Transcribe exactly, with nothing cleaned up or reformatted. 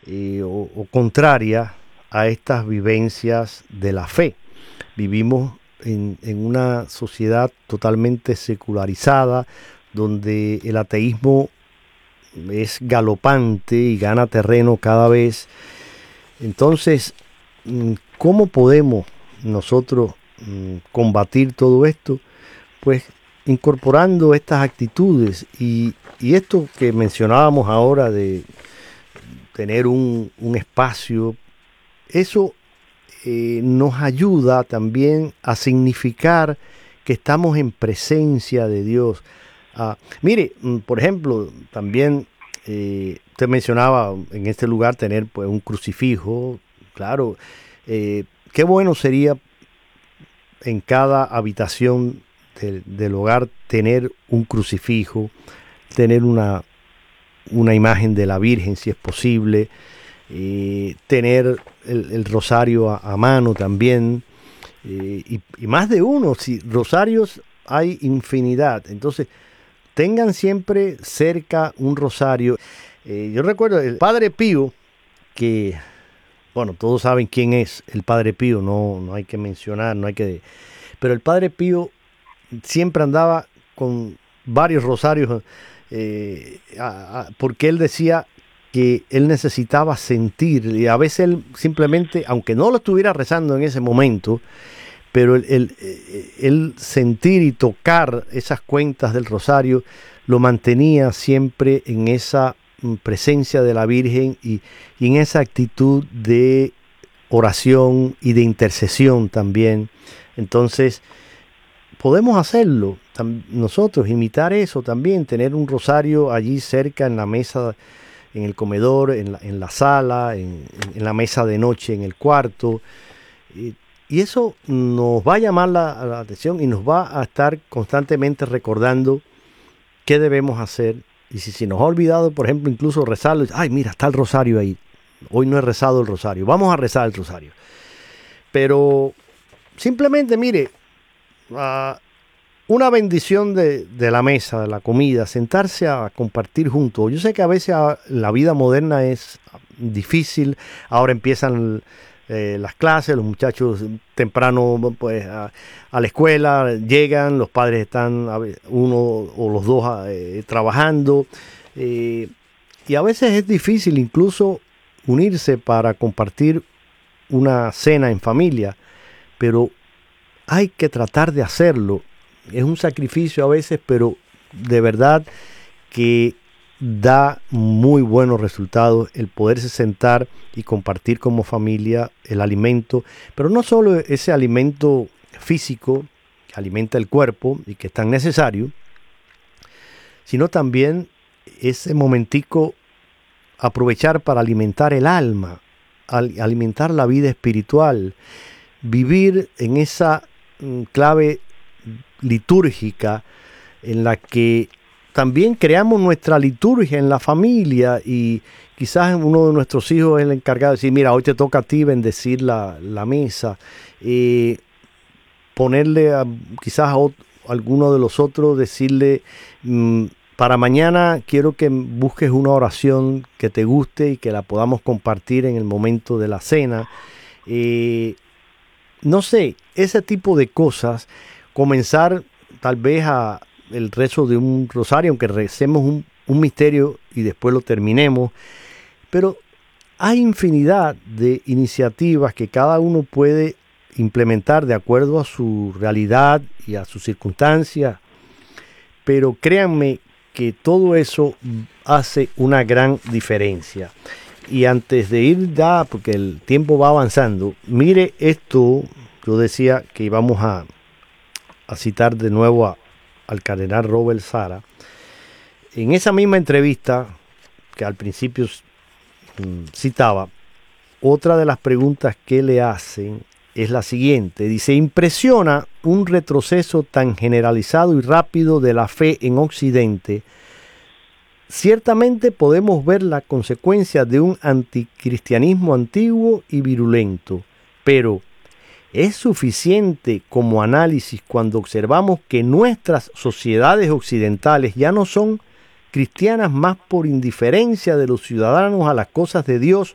eh, o, o contraria a estas vivencias de la fe. Vivimos en, en una sociedad totalmente secularizada, donde el ateísmo es galopante y gana terreno cada vez. Entonces, ¿cómo podemos nosotros combatir todo esto? Pues incorporando estas actitudes y, y esto que mencionábamos ahora de tener un, un espacio, eso eh, nos ayuda también a significar que estamos en presencia de Dios. Ah, mire, por ejemplo, también eh, usted mencionaba en este lugar tener pues un crucifijo, claro, eh, qué bueno sería en cada habitación del, del hogar tener un crucifijo, tener una, una imagen de la Virgen si es posible, eh, tener el, el rosario a, a mano también, eh, y, y más de uno, si rosarios hay infinidad, entonces tengan siempre cerca un rosario. Eh, yo recuerdo el Padre Pío, que, bueno, todos saben quién es el Padre Pío, no, no hay que mencionar, no hay que... Pero el Padre Pío siempre andaba con varios rosarios, eh, a, a, porque él decía que él necesitaba sentir, y a veces él simplemente, aunque no lo estuviera rezando en ese momento, pero el, el, el sentir y tocar esas cuentas del rosario lo mantenía siempre en esa presencia de la Virgen y, y en esa actitud de oración y de intercesión también. Entonces, podemos hacerlo, nosotros, imitar eso también, tener un rosario allí cerca en la mesa, en el comedor, en la, en la sala, en, en la mesa de noche, en el cuarto. Y, Y eso nos va a llamar la, la atención y nos va a estar constantemente recordando qué debemos hacer. Y si, si nos ha olvidado, por ejemplo, incluso rezarlo, ay, mira, está el rosario ahí. Hoy no he rezado el rosario. Vamos a rezar el rosario. Pero simplemente, mire, uh, una bendición de, de la mesa, de la comida, sentarse a compartir juntos. Yo sé que a veces a, la vida moderna es difícil. Ahora empiezan... Eh, las clases, los muchachos temprano pues a, a la escuela llegan, los padres están uno o los dos eh, trabajando eh, y a veces es difícil incluso unirse para compartir una cena en familia, pero hay que tratar de hacerlo. Es un sacrificio a veces, pero de verdad que da muy buenos resultados el poderse sentar y compartir como familia el alimento, pero no solo ese alimento físico que alimenta el cuerpo y que es tan necesario, sino también ese momentico aprovechar para alimentar el alma, alimentar la vida espiritual, vivir en esa clave litúrgica en la que también creamos nuestra liturgia en la familia y quizás uno de nuestros hijos es el encargado de decir, mira, hoy te toca a ti bendecir la, la mesa, eh, ponerle a, quizás a, otro, a alguno de los otros, decirle, mmm, para mañana quiero que busques una oración que te guste y que la podamos compartir en el momento de la cena. Eh, no sé, ese tipo de cosas, comenzar tal vez a el rezo de un rosario, aunque recemos un, un misterio y después lo terminemos, pero hay infinidad de iniciativas que cada uno puede implementar de acuerdo a su realidad y a sus circunstancias, pero créanme que todo eso hace una gran diferencia. Y antes de ir ya, porque el tiempo va avanzando, mire esto, yo decía que íbamos a, a citar de nuevo a al cardenal Robert Sarah, en esa misma entrevista que al principio mm, citaba, otra de las preguntas que le hacen es la siguiente, dice, impresiona un retroceso tan generalizado y rápido de la fe en Occidente. Ciertamente podemos ver la consecuencia de un anticristianismo antiguo y virulento, pero ¿es suficiente como análisis cuando observamos que nuestras sociedades occidentales ya no son cristianas más por indiferencia de los ciudadanos a las cosas de Dios